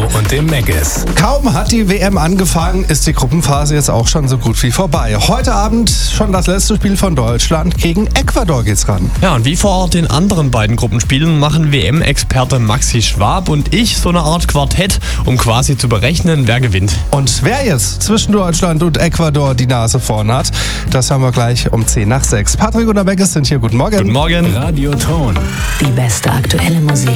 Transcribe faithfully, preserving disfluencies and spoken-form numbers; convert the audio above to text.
Flo und dem Megas. Kaum hat die W M angefangen, ist die Gruppenphase jetzt auch schon so gut wie vorbei. Heute Abend schon das letzte Spiel von Deutschland. Gegen Ecuador geht's ran. Ja, und wie vor den anderen beiden Gruppenspielen machen W M-Experte Maxi Schwab und ich so eine Art Quartett, um quasi zu berechnen, wer gewinnt. Und wer jetzt zwischen Deutschland und Ecuador die Nase vorn hat, das haben wir gleich um zehn nach sechs. Patrick und der Megas sind hier. Guten Morgen. Guten Morgen. Radioton. Die beste aktuelle Musik.